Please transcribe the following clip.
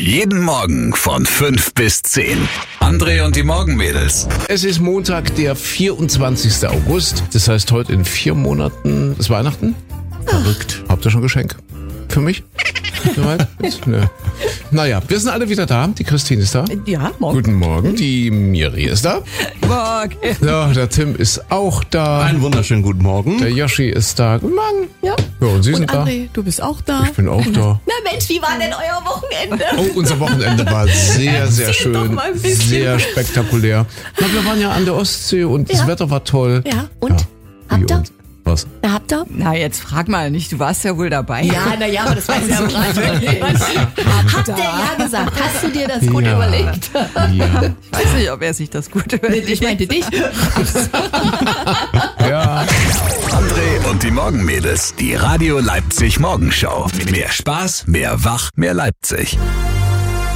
Jeden Morgen von 5 bis 10. André und die Morgenmädels. Es ist Montag, der 24. August. Das heißt, heute in 4 Monaten ist Weihnachten. Verrückt. Habt ihr schon Geschenk? Für mich? Soweit? Nö. Naja, wir sind alle wieder da. Die Christine ist da. Ja, morgen. Guten Morgen. Die Miri ist da. Morgen. Ja, der Tim ist auch da. Einen wunderschönen guten Morgen. Der Yoshi ist da. Guten Morgen. Ja. Ja, und Sie Und sind da. André, du bist auch da. Ich bin auch da. Na Mensch, wie war denn euer Wochenende? Oh, unser Wochenende war sehr, sehr Erzähl doch schön. mal ein bisschen. Sehr spektakulär. Na, wir waren ja an der Ostsee und das Ja. Wetter war toll. Ja, und? Wie Habt ihr? und? Was? Na, habt ihr? Na, jetzt frag mal nicht, du warst ja wohl dabei. Ja, naja, aber das war ja Habt ihr ja gesagt. Hast du dir das gut Ja. überlegt? Ja. Ich weiß nicht, ob er sich das gut überlegt. Ich meinte dich. Ja. André und die Morgenmädels. Die Radio Leipzig Morgenshow. Mehr Spaß, mehr Wach, mehr Leipzig.